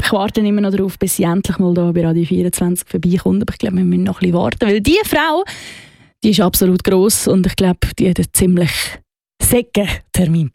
ich warte immer noch darauf, bis sie endlich mal da bei Radio 24 vorbeikommt. Aber ich glaube, wir müssen noch ein bisschen warten, weil diese Frau, die ist absolut gross und ich glaube, die hat einen ziemlich säcken Terminplan.